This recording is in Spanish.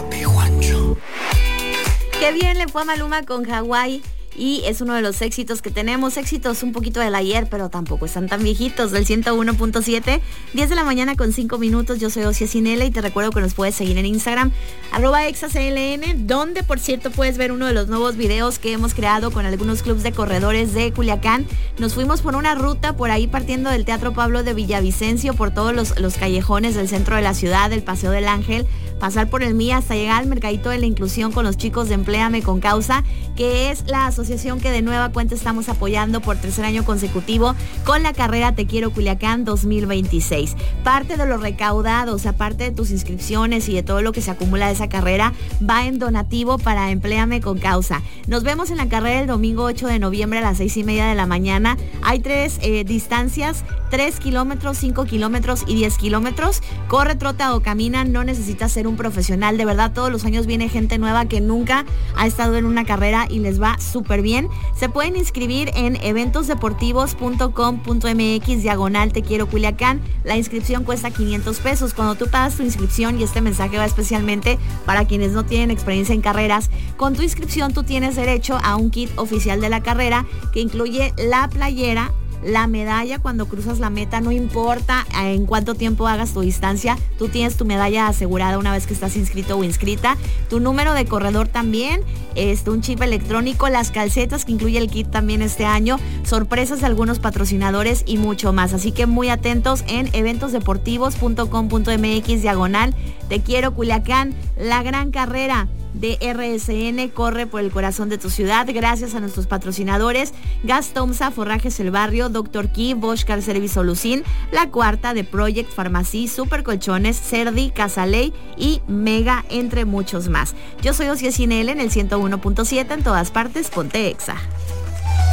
Papi Juancho. Qué bien le fue a Maluma con Hawái. Y es uno de los éxitos que tenemos, éxitos un poquito del ayer, pero tampoco están tan viejitos, del 101.7, 10 de la mañana con 5 minutos. Yo soy Osia Cinela y te recuerdo que nos puedes seguir en Instagram, @exacln, donde por cierto puedes ver uno de los nuevos videos que hemos creado con algunos clubs de corredores de Culiacán. Nos fuimos por una ruta por ahí partiendo del Teatro Pablo de Villavicencio, por todos los callejones del centro de la ciudad, del Paseo del Ángel, pasar por el MIA hasta llegar al Mercadito de la Inclusión con los chicos de Empléame con Causa, que es la asociación que de nueva cuenta estamos apoyando por tercer año consecutivo con la carrera Te Quiero Culiacán 2026. Parte de lo recaudado, o sea, parte de tus inscripciones y de todo lo que se acumula de esa carrera, va en donativo para Empléame con Causa. Nos vemos en la carrera el domingo 8 de noviembre a las 6:30 de la mañana. Hay 3 distancias, 3 kilómetros, 5 kilómetros y 10 kilómetros. Corre, trota o camina, no necesitas ser un profesional. De verdad, todos los años viene gente nueva que nunca ha estado en una carrera y les va súper bien. Se pueden inscribir en eventosdeportivos.com.mx/Te Quiero Culiacán. La inscripción cuesta 500 pesos. Cuando tú pagas tu inscripción, y este mensaje va especialmente para quienes no tienen experiencia en carreras, con tu inscripción tú tienes derecho a un kit oficial de la carrera que incluye la playera, la medalla cuando cruzas la meta, no importa en cuánto tiempo hagas tu distancia, tú tienes tu medalla asegurada una vez que estás inscrito o inscrita, tu número de corredor también, un chip electrónico, las calcetas que incluye el kit también este año, sorpresas de algunos patrocinadores y mucho más. Así que muy atentos en eventosdeportivos.com.mx/Te Quiero Culiacán, la gran carrera de RSN corre por el corazón de tu ciudad, gracias a nuestros patrocinadores: Gas Tomsa, Forrajes El Barrio, Dr. Key, Bosch Car Service Solucin, La Cuarta de Project Pharmacy, Super Colchones, Cerdi, Casaley y Mega, entre muchos más. Yo soy Osia Cinela en el 101.7, en todas partes, ponte Exa.